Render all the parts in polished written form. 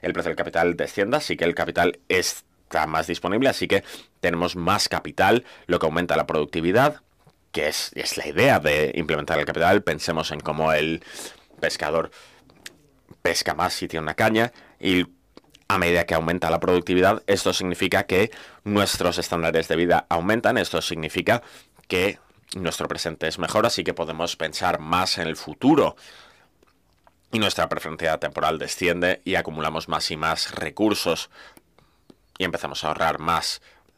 el precio del capital descienda, sí que el capital está más disponible, así que tenemos más capital, lo que aumenta la productividad, que es la idea de implementar el capital. Pensemos en cómo el pescador pesca más si tiene una caña y a medida que aumenta la productividad, esto significa que nuestros estándares de vida aumentan, esto significa que nuestro presente es mejor, así que podemos pensar más en el futuro y nuestra preferencia temporal desciende y acumulamos más y más recursos y empezamos a ahorrar más.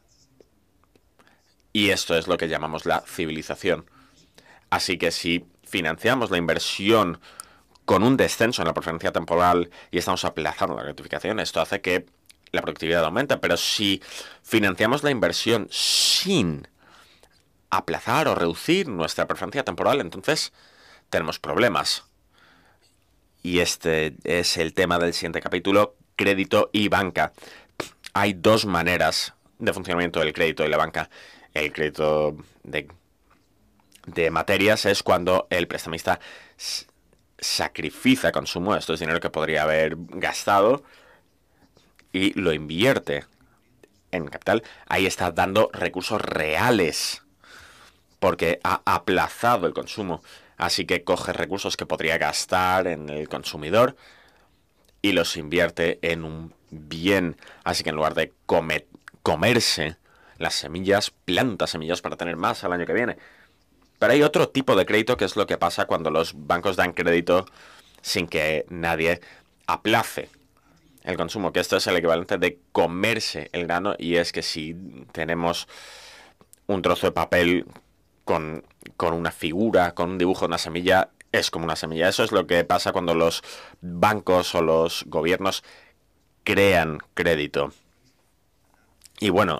Y esto es lo que llamamos la civilización. Así que si financiamos la inversión con un descenso en la preferencia temporal y estamos aplazando la gratificación, esto hace que la productividad aumente. Pero si financiamos la inversión sin aplazar o reducir nuestra preferencia temporal, entonces tenemos problemas. Y este es el tema del siguiente capítulo, crédito y banca. Hay dos maneras de funcionamiento del crédito y la banca. El crédito de materias es cuando el prestamista sacrifica consumo, esto es dinero que podría haber gastado, y lo invierte en capital. Ahí está dando recursos reales porque ha aplazado el consumo. Así que coge recursos que podría gastar en el consumidor y los invierte en un bien. Así que en lugar de comerse las semillas, planta semillas para tener más al año que viene. Pero hay otro tipo de crédito que es lo que pasa cuando los bancos dan crédito sin que nadie aplace el consumo, que esto es el equivalente de comerse el grano, y es que si tenemos un trozo de papel con una figura, con un dibujo de una semilla, es como una semilla. Eso es lo que pasa cuando los bancos o los gobiernos crean crédito. Y bueno,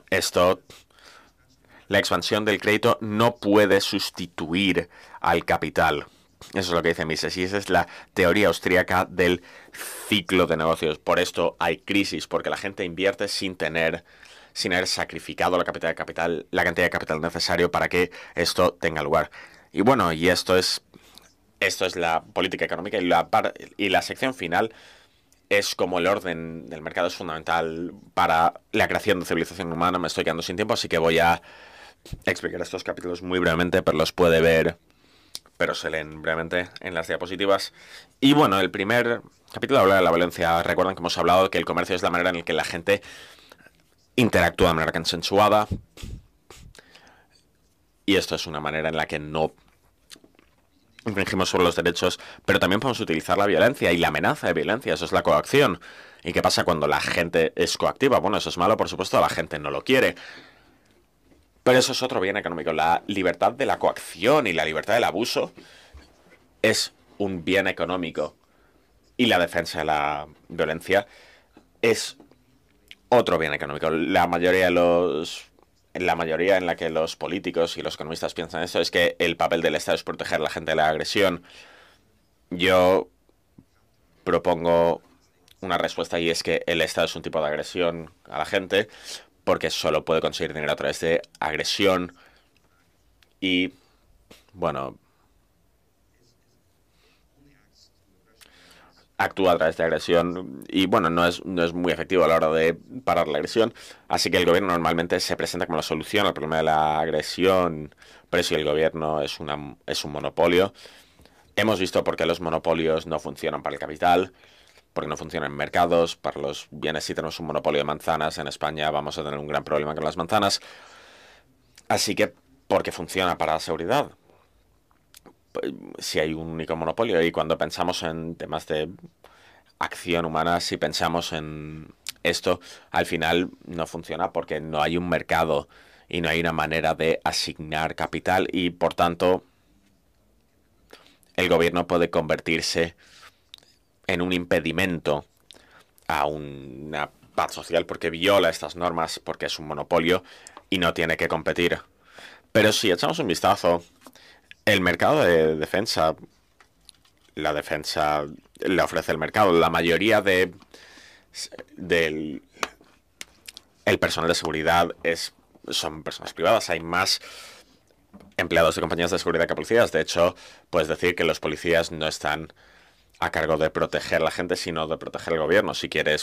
la expansión del crédito no puede sustituir al capital. Eso es lo que dice Mises, y esa es la teoría austríaca del ciclo de negocios. Por esto hay crisis, porque la gente invierte sin haber sacrificado la cantidad de capital necesario para que esto tenga lugar. Y bueno, y esto es la política económica, y la sección final es como el orden del mercado es fundamental para la creación de civilización humana. Me estoy quedando sin tiempo, así que voy a explicar estos capítulos muy brevemente, pero los puede ver, pero se leen brevemente en las diapositivas. Y bueno, el primer capítulo habla de la violencia. Recuerdan que hemos hablado que el comercio es la manera en la que la gente interactúa de manera consensuada, y esto es una manera en la que no infringimos sobre los derechos, pero también podemos utilizar la violencia y la amenaza de violencia. Eso es la coacción. ¿Y qué pasa cuando la gente es coactiva? Bueno, eso es malo, por supuesto, la gente no lo quiere. Pero eso es otro bien económico. La libertad de la coacción y la libertad del abuso es un bien económico. Y la defensa de la violencia es otro bien económico. La mayoría en la que los políticos y los economistas piensan eso es que el papel del Estado es proteger a la gente de la agresión. Yo propongo una respuesta, y es que el Estado es un tipo de agresión a la gente porque solo puede conseguir dinero a través de agresión y, bueno, actúa a través de agresión y, bueno, no es muy efectivo a la hora de parar la agresión. Así que el gobierno normalmente se presenta como la solución al problema de la agresión, pero si el gobierno es un monopolio. Hemos visto por qué los monopolios no funcionan para el capital, porque no funcionan en mercados. Para los bienes, si tenemos un monopolio de manzanas en España, vamos a tener un gran problema con las manzanas. Así que, porque funciona para la seguridad. Si hay un único monopolio, y cuando pensamos en temas de acción humana, si pensamos en esto, al final no funciona porque no hay un mercado y no hay una manera de asignar capital, y por tanto el gobierno puede convertirse en un impedimento a una paz social porque viola estas normas, porque es un monopolio y no tiene que competir. Pero si echamos un vistazo, el mercado de defensa, la defensa le ofrece el mercado. La mayoría del el personal de seguridad son personas privadas. Hay más empleados de compañías de seguridad que policías. De hecho, puedes decir que los policías no están a cargo de proteger a la gente, sino de proteger al gobierno. Si quieres